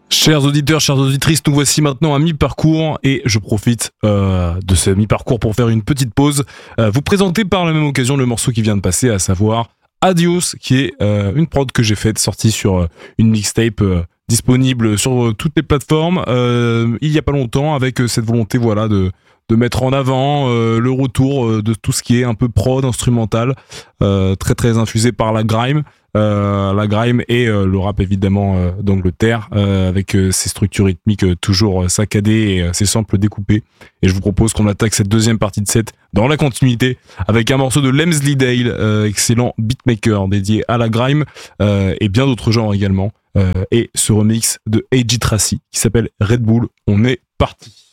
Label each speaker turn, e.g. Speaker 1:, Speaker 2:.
Speaker 1: Chers auditeurs, chères auditrices, nous voici maintenant à mi-parcours et je profite de ce mi-parcours pour faire une petite pause. Vous présenter par la même occasion le morceau qui vient de passer, à savoir Adios, qui est une prod que j'ai faite, sortie sur une mixtape disponible sur toutes les plateformes il y a pas longtemps, avec cette volonté de mettre en avant le retour de tout ce qui est un peu prod instrumental, très très infusé par la grime et le rap évidemment d'Angleterre, avec ses structures rythmiques toujours saccadées et ses samples découpés. Et je vous propose qu'on attaque cette deuxième partie de set dans la continuité avec un morceau de Lemsley Dale, excellent beatmaker dédié à la grime et bien d'autres genres également, et ce remix de A.J. Tracey qui s'appelle Red Bull. On est parti.